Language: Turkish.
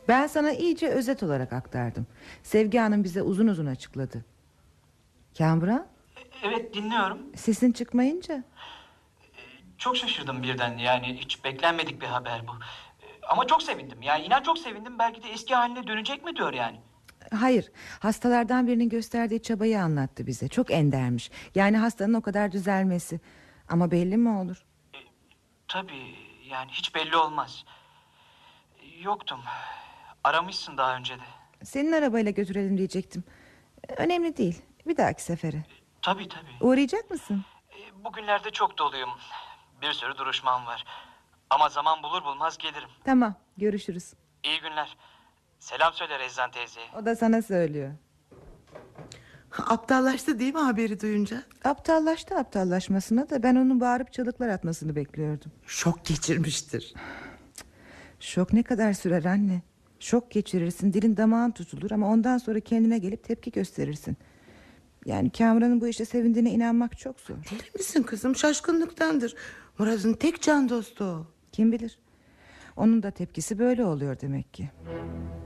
Ben sana iyice özet olarak aktardım. Sevgi Hanım bize uzun uzun açıkladı. Kamuran, Evet, dinliyorum. sesin çıkmayınca. Çok şaşırdım birden, yani hiç beklenmedik bir haber bu. Ama çok sevindim, yani inan çok sevindim. Belki de eski haline dönecek mi diyor yani. Hayır, hastalardan birinin gösterdiği çabayı anlattı bize. Çok endermiş. Yani hastanın o kadar düzelmesi. Ama belli mi olur? Tabii, yani hiç belli olmaz. Yoktum. Aramışsın daha önce de. Senin arabayla götürelim diyecektim. Önemli değil. Bir dahaki sefere. Tabii tabii. Uğrayacak mısın? Bugünlerde çok doluyum. Bir sürü duruşmam var. Ama zaman bulur bulmaz gelirim. Tamam, görüşürüz. İyi günler. Selam söyle Rezan teyzeye. O da sana söylüyor. Aptallaştı değil mi haberi duyunca? Aptallaştı aptallaşmasına da ben onun bağırıp çığlıklar atmasını bekliyordum. Şok geçirmiştir. Şok ne kadar sürer anne? Şok geçirirsin, dilin damağın tutulur ama ondan sonra kendine gelip tepki gösterirsin. Yani Kamuran'ın bu işe sevindiğine inanmak çok zor. Deli misin kızım, şaşkınlıktandır. Murat'ın tek can dostu o. Kim bilir? Onun da tepkisi böyle oluyor demek ki.